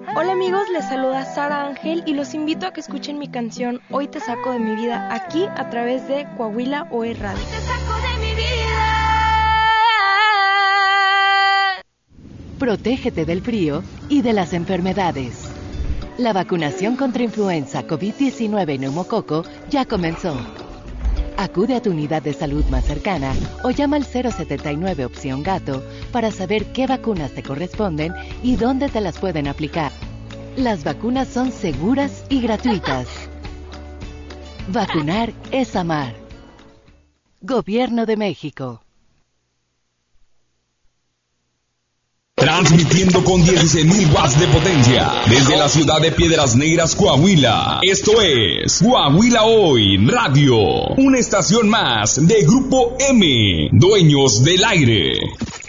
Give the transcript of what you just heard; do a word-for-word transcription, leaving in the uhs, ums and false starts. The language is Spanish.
Hola amigos, les saluda Sara Ángel y los invito a que escuchen mi canción Hoy te saco de mi vida aquí a través de Coahuila O E Radio. Hoy te saco de mi vida. Protégete del frío y de las enfermedades. La vacunación contra influenza, COVID diecinueve y neumococo ya comenzó. Acude a tu unidad de salud más cercana o llama al cero setenta y nueve opción gato para saber qué vacunas te corresponden y dónde te las pueden aplicar. Las vacunas son seguras y gratuitas. Vacunar es amar. Gobierno de México. Transmitiendo con dieciséis mil watts de potencia desde la ciudad de Piedras Negras, Coahuila. Esto es Coahuila Hoy Radio, una estación más de Grupo M, dueños del aire.